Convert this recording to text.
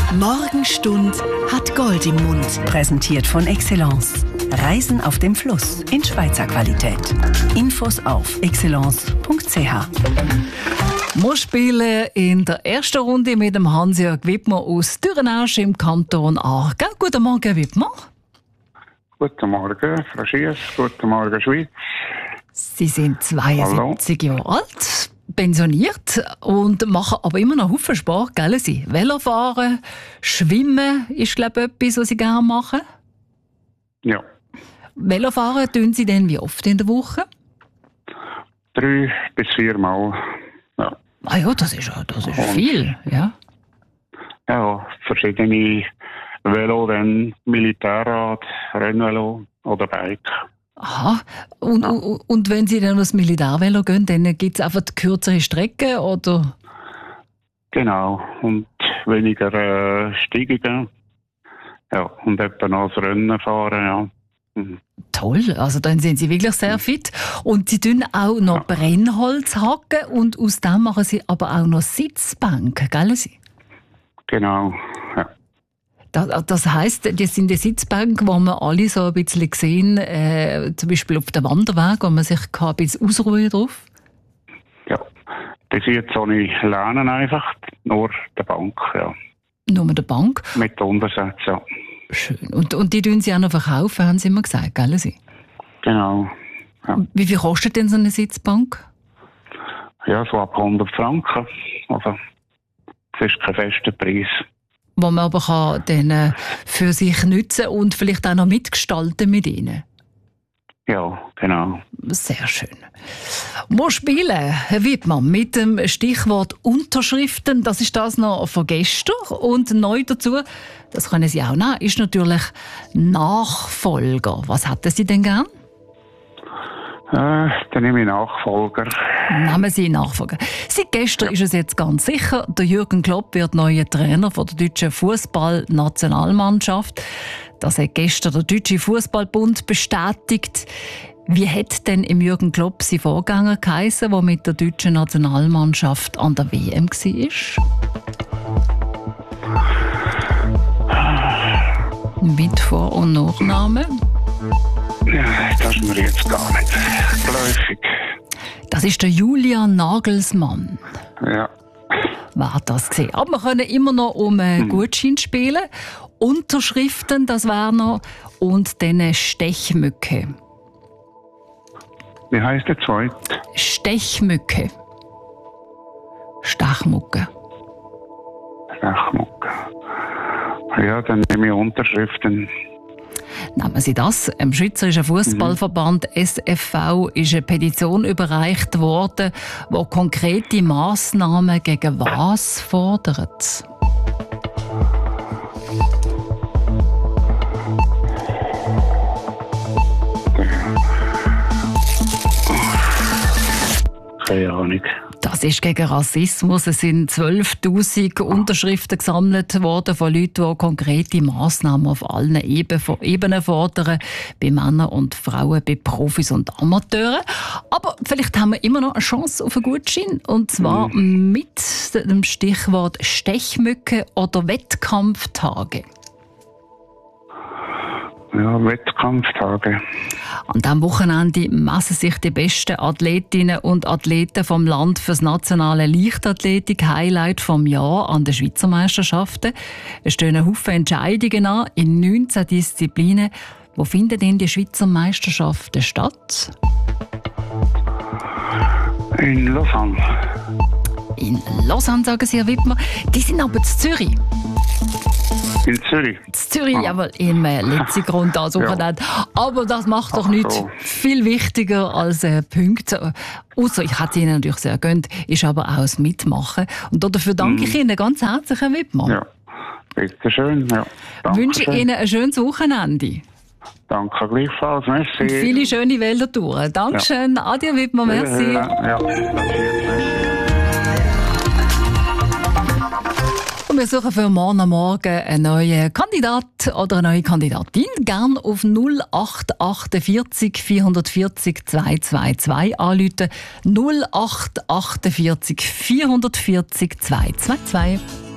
Morgenstund hat Gold im Mund. Präsentiert von Excellence. Reisen auf dem Fluss in Schweizer Qualität. Infos auf excellence.ch. Wir spielen in der ersten Runde mit dem Hans-Jörg Wittmer aus Dürrenausch im Kanton Aargau. Guten Morgen, Wittmer. Guten Morgen, Frau Schiess. Guten Morgen, Schweiz. Sie sind 72 Jahre alt, pensioniert und machen aber immer noch Haufen Sport, gell? Sie Velofahren, Schwimmen ist, glaube ich, etwas, was Sie gerne machen. Ja. Velofahren tun Sie denn wie oft in der Woche? 3 bis 4 Mal. Ja. Ah ja, das ist viel, ja. Ja, verschiedene Velo, dann Militärrad, Rennvelo oder Bike. Aha. Und wenn Sie dann aufs Militärvelo gehen, dann gibt es einfach die kürzere Strecke, oder? Genau. Und weniger Steigungen. Ja, und etwa noch das Rennen fahren, ja. Mhm. Toll, also dann sind Sie wirklich sehr fit. Und Sie tun auch noch Brennholz hacken und aus dem machen Sie aber auch noch Sitzbank, gell? Genau, ja. Das heisst, das sind die Sitzbänke, die wir alle so ein bisschen sehen, zum Beispiel auf dem Wanderweg, wo man sich ein bisschen ausruhen drauf. Ja, das ist jetzt so nicht lernen einfach, nur der Bank, ja. Nur mit der Bank? Mit Untersätzen, ja. Schön. Und die tun Sie auch noch verkaufen, haben Sie immer gesagt, gell? Genau, ja. Wie viel kostet denn so eine Sitzbank? Ja, so ab 100 Franken. Also, das ist kein fester Preis. Wo man aber kann dann für sich nutzen und vielleicht auch noch mitgestalten mit ihnen. Ja, genau. Sehr schön. Wir spielen, Herr Wittmann, mit dem Stichwort Unterschriften. Das ist das noch von gestern. Und neu dazu, das können Sie auch nehmen, ist natürlich Nachfolger. Was hätten Sie denn gern? Dann nehme ich Nachfolger. Nehmen Sie Nachfolger. Seit gestern ist es jetzt ganz sicher, der Jürgen Klopp wird neuer Trainer von der deutschen Fußball-Nationalmannschaft. Das hat gestern der Deutsche Fußballbund bestätigt. Wie hat denn im Jürgen Klopp sein Vorgänger geheissen, der mit der deutschen Nationalmannschaft an der WM war? Mit Vor- und Nachname? Ja, das ist mir jetzt gar nicht geläufig. Das ist der Julian Nagelsmann. Ja. Wer hat das gesehen? Aber wir können immer noch um Gutschein spielen. Unterschriften, das wäre noch. Und dann Stechmücke. Wie heisst der zweite? Stechmücke. Stechmucke. Stechmucke. Ja, dann nehme ich Unterschriften. Nehmen Sie das. Im Schweizerischen Fußballverband SFV ist eine Petition überreicht worden, die konkrete Massnahmen gegen was fordert? Keine Ahnung. Das ist gegen Rassismus. Es sind 12'000 Unterschriften gesammelt worden von Leuten, die konkrete Massnahmen auf allen Ebenen fordern. Bei Männern und Frauen, bei Profis und Amateuren. Aber vielleicht haben wir immer noch eine Chance auf einen Gutschein. Und zwar mit dem Stichwort Stechmücke oder Wettkampftage. Ja, Wettkampftage. An diesem Wochenende messen sich die besten Athletinnen und Athleten vom Land für das nationale Leichtathletik-Highlight vom Jahr an den Schweizer Meisterschaften. Es stehen ein Haufen Entscheidungen an in 19 Disziplinen. Wo finden denn die Schweizer Meisterschaften statt? In Lausanne. In Lausanne, sagen Sie, Herr Wittmer. Die sind aber in Zürich. In Zürich? In Zürich, jawohl, im letzten Grund da suchen. Ja. Aber das macht doch nichts. So. Viel wichtiger als Punkte. Ausser ich hätte es Ihnen natürlich sehr gönnt, ist aber auch das Mitmachen. Und dafür danke ich Ihnen ganz herzlich, Herr Wittmann. Ja, bitte schön. Ja. Ich wünsche Ihnen ein schönes Wochenende. Danke gleichfalls, merci. Und viele schöne Wäldertouren. Dankeschön, ja. Adieu Wittmann, merci. Ja. Wir suchen für morgen Morgen einen neuen Kandidat oder eine neue Kandidatin. Gern auf 0848 440 222 anrufen. 0848 440 222.